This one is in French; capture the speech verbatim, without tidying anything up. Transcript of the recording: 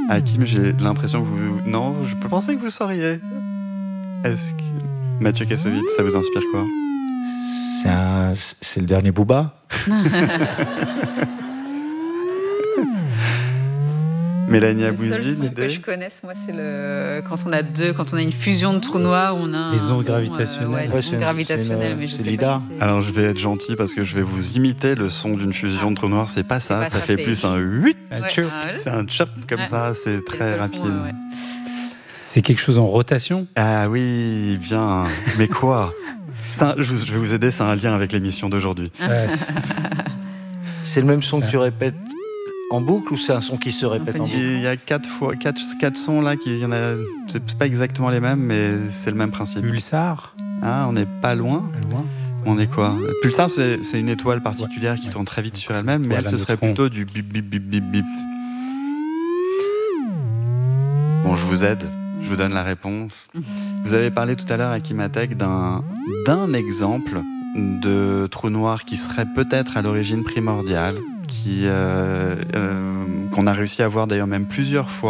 Hakim, j'ai l'impression que vous... Non, je peux penser que vous sauriez. Est-ce que... Mathieu Kassovitz, ça vous inspire quoi ? C'est, un... c'est le dernier Booba. Mélanie Le seul Abouzi, son l'idée que je connaisse, moi, c'est le quand on a deux, quand on a une fusion de trous noirs, on a Les un ondes son, gravitationnelles. Euh, ouais, Ouais, les c'est ondes une- gravitationnelles, c'est une- mais je c'est sais l'I D A. pas si c'est... Alors je vais être gentil parce que je vais vous imiter le son d'une fusion de trous noirs. C'est pas ça, pas ça ça, fait c'est- plus un huit. C'est un Ouais, chirp. ah, C'est un chop comme Ouais. ça, c'est c'est le très seul rapide. son, euh, ouais. C'est quelque chose en rotation. Ah oui, bien. Mais quoi ? C'est un- je, vous- je vais vous aider, c'est un lien avec l'émission d'aujourd'hui. Ouais, c'est- C'est le même son Ça. que tu répètes en boucle ou c'est un son qui se répète peu en du- boucle? Il y a quatre fois, quatre, quatre sons là, qui, il y en a. C'est c'est pas exactement les mêmes, mais c'est le même principe. Pulsar, Ah, on n'est pas loin. pas loin. On est quoi ? Pulsar, c'est, c'est une étoile particulière qui Ouais. tourne très vite sur elle-même, mais Voilà, elle, ce serait neutron. plutôt du bip bip bip bip bip. Bon, je vous aide. Je vous donne la réponse. Vous avez parlé tout à l'heure à Kimatek d'un, d'un exemple de trou noir qui serait peut-être à l'origine primordiale, qui, euh, euh, qu'on a réussi à voir d'ailleurs même plusieurs fois.